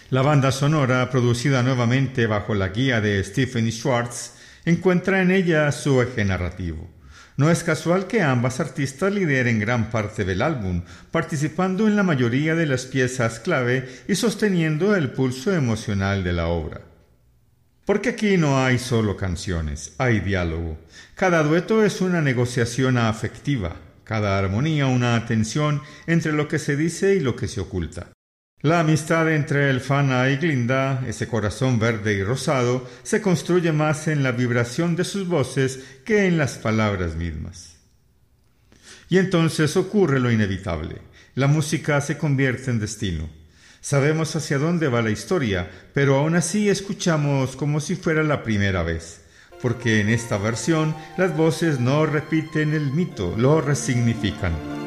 La banda sonora, producida nuevamente bajo la guía de Stephen Schwartz, encuentra en ella su eje narrativo. No es casual que ambas artistas lideren gran parte del álbum, participando en la mayoría de las piezas clave y sosteniendo el pulso emocional de la obra. Porque aquí no hay solo canciones, hay diálogo. Cada dueto es una negociación afectiva, cada armonía una tensión entre lo que se dice y lo que se oculta. La amistad entre Elphana y Glinda, ese corazón verde y rosado, se construye más en la vibración de sus voces que en las palabras mismas. Y entonces ocurre lo inevitable. La música se convierte en destino. Sabemos hacia dónde va la historia, pero aún así escuchamos como si fuera la primera vez, porque en esta versión las voces no repiten el mito, lo resignifican.